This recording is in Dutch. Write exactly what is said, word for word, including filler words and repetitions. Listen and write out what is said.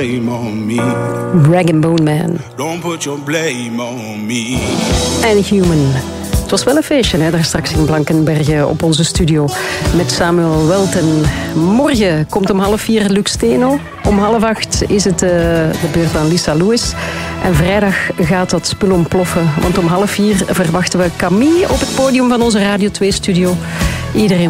on me. Rag and Bone Man. Don't put your blame on me. En Human. Het was wel een feestje, hè, daar straks in Blankenberge op onze studio met Samuel Welten. Morgen komt om half vier Lux Steno. Om half acht is het uh, de beurt aan Lisa Lewis. En vrijdag gaat dat spul ontploffen. Want om half vier verwachten we Camille op het podium van onze Radio twee studio. Iedereen